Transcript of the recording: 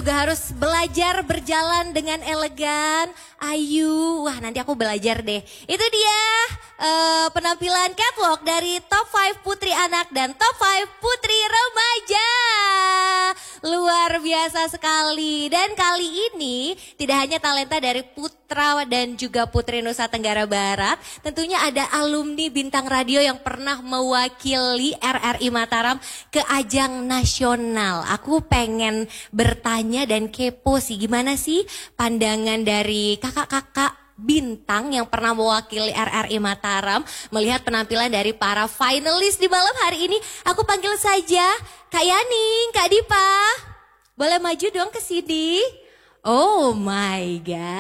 juga harus belajar berjalan dengan elegan. Ayu, wah nanti aku belajar deh. Itu dia penampilan catwalk dari top 5 putri anak dan top 5 putri remaja. Luar biasa sekali. Dan kali ini tidak hanya talenta dari putra dan juga putri Nusa Tenggara Barat. Tentunya ada alumni bintang radio yang pernah mewakili RRI Mataram ke ajang nasional. Aku pengen bertanya dan kepo sih, gimana sih pandangan dari kakak-kakak bintang yang pernah mewakili RRI Mataram melihat penampilan dari para finalis di malam hari ini. Aku panggil saja Kak Yani, Kak Dipa. Boleh maju dong ke sini? Oh my God.